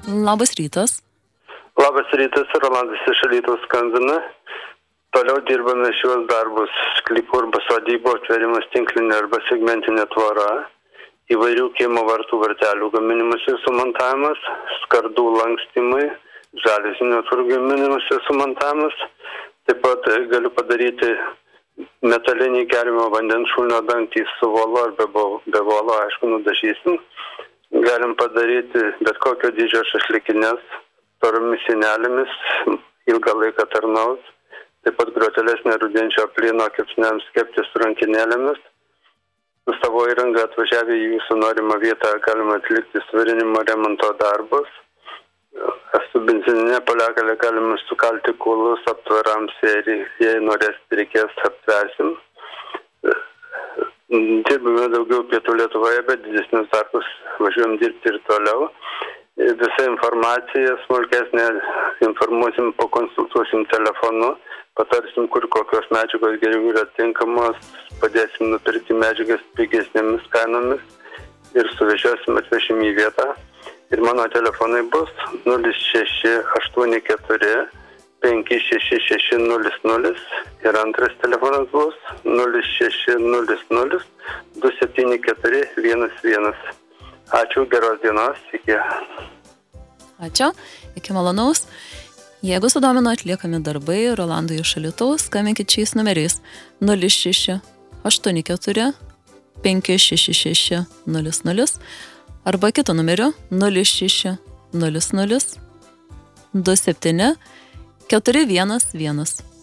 Labas rytas. Labas rytas, Rolandas iš Alytaus skambina. Toliau dirbame šiuos darbus sklypų arba sodybų atverimas tinklinė arba segmentinė tvora, įvairių kiemo vartų vartelių gaminimas ir sumontavimas, skardų lankstymai, žaliazinio turgų gaminimas ir sumontavimas. Taip pat galiu padaryti metalinį geriamo vandens šulinio dangtį su volu ar be volo, aišku, nudažysim. Galim padaryti bet kokio dydžio šašlykinės storomis sienelėmis, ilgą laiką tarnaus. Taip pat groteles nerudenčio plyno kepsniams kepti su rankinėlėmis. Su savo įranga atvažiavę į jūsų norimą vietą galima atlikti svirinimo remonto darbus. Su benzininė poliakalė galima sukalti kulus aptvarams, jei norės, reikės aptversim. Dirbame daugiau pietų Lietuvoje, bet didesnius darbus važiuojam dirbti ir toliau. Visą informaciją smulkesnę informuosim, pakonsultuosim telefonu, patarsim, kur kokios medžiagos geriau yra tinkamos, padėsim nupirkti medžiagas pigesnėmis kainomis ir suvežiosim, atvešim į vietą. Ir mano telefonai bus 0684 56600 ir antras telefonas bus 0600 27411. Ačiū, geros dienos, iki. Ačiū, iki malonaus. Jeigu sudomino atliekami darbai Rolandui iš Alytaus, skambinkit šiais numeriais 06 84 566 00 arba kitu numeriu 06 00 27 411.